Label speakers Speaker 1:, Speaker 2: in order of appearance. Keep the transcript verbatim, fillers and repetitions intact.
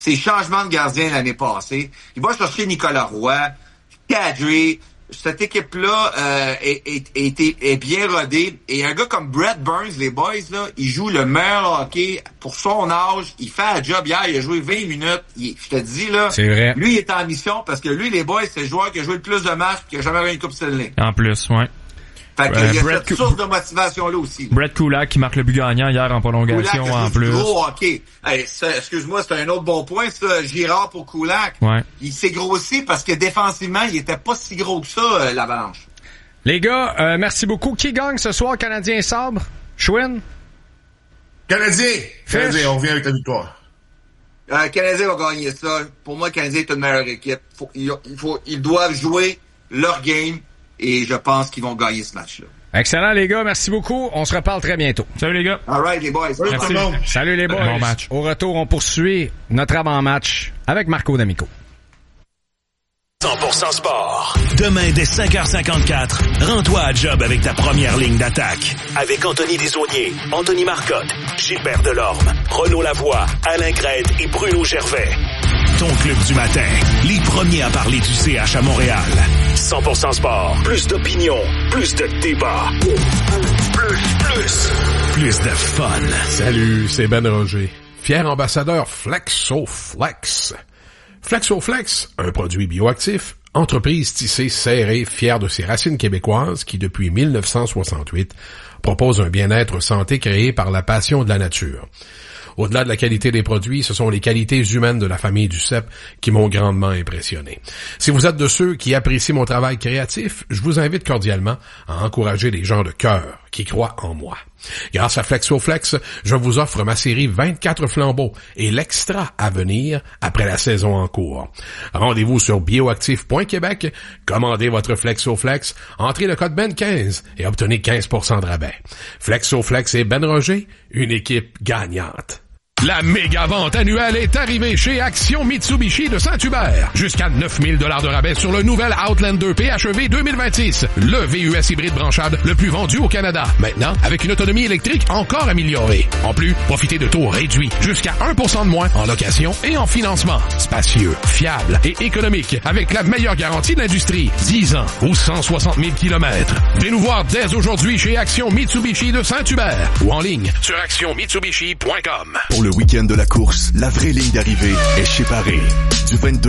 Speaker 1: ses changements de gardien l'année passée. Il va chercher Nicolas Roy, Kadri. Cette équipe-là euh, est, est, est, est bien rodée. Et un gars comme Brett Burns, les boys, là, il joue le meilleur hockey pour son âge. Il fait un job hier, il a joué vingt minutes. Il, je te dis, là,
Speaker 2: c'est vrai.
Speaker 1: Lui, il est en mission parce que lui, les boys, c'est le joueur qui a joué le plus de matchs et qui a jamais gagné une Coupe Stanley.
Speaker 2: En plus, ouais.
Speaker 1: Fait qu'il
Speaker 2: euh,
Speaker 1: y a
Speaker 2: Brett
Speaker 1: cette source de motivation-là aussi.
Speaker 2: Brett Kulak qui marque le but gagnant hier en prolongation
Speaker 1: Kulak,
Speaker 2: en plus.
Speaker 1: Gros hockey. Hey, ça, excuse-moi, c'est un autre bon point, ça. Girard pour Kulak.
Speaker 2: Ouais.
Speaker 1: Il s'est grossi parce que défensivement, il était pas si gros que ça, euh, l'Avalanche.
Speaker 2: Les gars, euh, merci beaucoup. Qui gagne ce soir, Canadien Sabre? Schwinn?
Speaker 3: Canadien! Canadien, on revient avec la victoire.
Speaker 1: Euh, Canadien va gagner ça. Pour moi, Canadien est une meilleure équipe. Faut, il, il faut, ils doivent jouer leur game et je pense qu'ils vont gagner ce match-là.
Speaker 2: Excellent, les gars. Merci beaucoup. On se reparle très bientôt. Salut, les gars.
Speaker 1: All right, les boys.
Speaker 3: Salut,
Speaker 2: Merci. Salut, les boys.
Speaker 3: Bon match.
Speaker 2: Au retour, on poursuit notre avant-match avec Marco D'Amico.
Speaker 4: cent pour cent sport. Demain, dès cinq heures cinquante-quatre, rends-toi à job avec ta première ligne d'attaque. Avec Anthony Desaulniers, Anthony Marcotte, Gilbert Delorme, Renaud Lavoie, Alain Crête et Bruno Gervais. Ton club du matin, les premiers à parler du C H à Montréal. cent pour cent sport, plus d'opinion, plus de débat. Plus, plus, plus de fun.
Speaker 5: Salut, c'est Ben Roger, fier ambassadeur Flexoflex. Flexoflex, un produit bioactif, entreprise tissée serrée, fière de ses racines québécoises qui, depuis mille neuf cent soixante-huit, propose un bien-être santé créé par la passion de la nature. Au-delà de la qualité des produits, ce sont les qualités humaines de la famille du C E P qui m'ont grandement impressionné. Si vous êtes de ceux qui apprécient mon travail créatif, je vous invite cordialement à encourager les gens de cœur qui croient en moi. Grâce à Flexoflex, je vous offre ma série vingt-quatre flambeaux et l'extra à venir après la saison en cours. Rendez-vous sur bioactif point québec, commandez votre Flexoflex, entrez le code B E N quinze et obtenez quinze pour cent de rabais. Flexoflex et Ben Roger, une équipe gagnante.
Speaker 6: La méga vente annuelle est arrivée chez Action Mitsubishi de Saint-Hubert. Jusqu'à neuf mille dollars de rabais sur le nouvel Outlander P H E V deux mille vingt-six. Le V U S hybride branchable le plus vendu au Canada. Maintenant, avec une autonomie électrique encore améliorée. En plus, profitez de taux réduits. Jusqu'à un pour cent de moins en location et en financement. Spacieux, fiable et économique. Avec la meilleure garantie de l'industrie. dix ans ou cent soixante mille kilomètres. Venez nous voir dès aujourd'hui chez Action Mitsubishi de Saint-Hubert. Ou en ligne sur action mitsubishi point com.
Speaker 4: Pour le week-end de la course, la vraie ligne d'arrivée est chez Paris. Du vingt-deux